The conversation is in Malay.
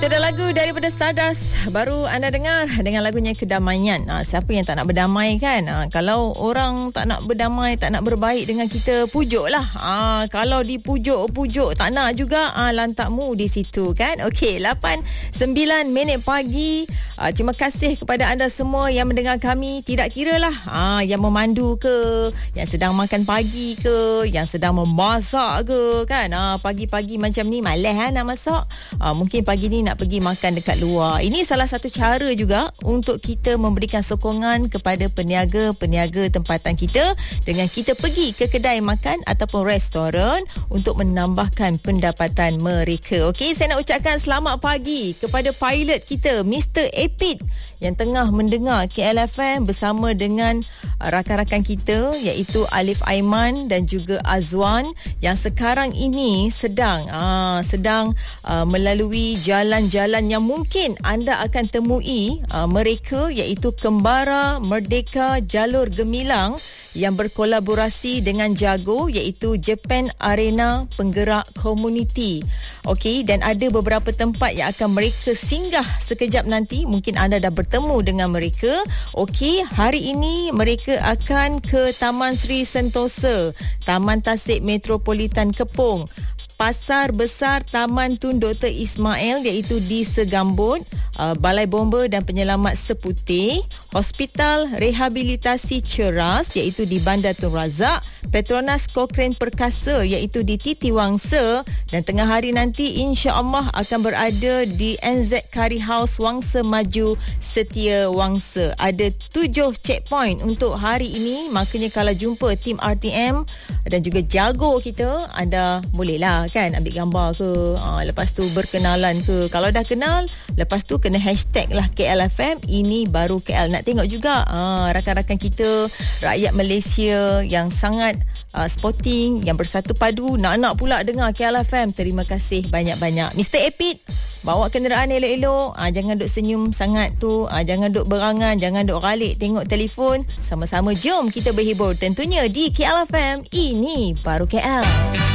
Itu dah lagu daripada Stardust. Baru anda dengar dengan lagunya Kedamaian. Siapa yang tak nak berdamai kan? Kalau orang tak nak berdamai, tak nak berbaik dengan kita, pujuk lah. Kalau dipujuk tak nak juga, lantakmu di situ kan? Okey, 8:09 pagi. Terima kasih kepada anda semua yang mendengar kami. Tidak kira lah yang memandu ke, yang sedang makan pagi ke, yang sedang memasak ke kan? Pagi-pagi macam ni malas nak masak. Mungkin pagi ni nak pergi makan dekat luar. Ini salah satu cara juga untuk kita memberikan sokongan kepada peniaga-peniaga tempatan kita dengan kita pergi ke kedai makan ataupun restoran untuk menambahkan pendapatan mereka. Okey, saya nak ucapkan selamat pagi kepada pilot kita Mr. Epit yang tengah mendengar KLFM bersama dengan rakan-rakan kita iaitu Alif Aiman dan juga Azwan yang sekarang ini sedang melalui jalan-jalan yang mungkin anda akan temui mereka iaitu Kembara Merdeka Jalur Gemilang yang berkolaborasi dengan Jago iaitu Japan Arena Penggerak Komuniti. Okey, dan ada beberapa tempat yang akan mereka singgah sekejap nanti. Mungkin anda dah bertemu dengan mereka. Okey, hari ini mereka akan ke Taman Sri Sentosa, Taman Tasik Metropolitan Kepong, Pasar Besar Taman Tun Dr. Ismail iaitu di Segambut, Balai Bomba dan Penyelamat Seputih, Hospital Rehabilitasi Ceras iaitu di Bandar Tun Razak, Petronas Cochrane Perkasa iaitu di Titi Wangsa, dan tengah hari nanti insya-Allah akan berada di NZ Curry House Wangsa Maju Setia Wangsa. Ada 7 checkpoint untuk hari ini, makanya kalau jumpa tim RTM dan juga Jago kita, anda bolehlah kan ambil gambar ke, lepas tu berkenalan ke. Kalau dah kenal, lepas tu kena hashtag lah KLFM, ini baru KL. Nak tengok juga rakan-rakan kita, rakyat Malaysia yang sangat sporting, yang bersatu padu, nak pula dengar KLFM. Terima kasih banyak-banyak Mr. Epit. Bawa kenderaan elok-elok, jangan duk senyum sangat tu, jangan duk berangan, jangan duk ralik tengok telefon. Sama-sama jom kita berhibur tentunya di KLFM, ini baru KL.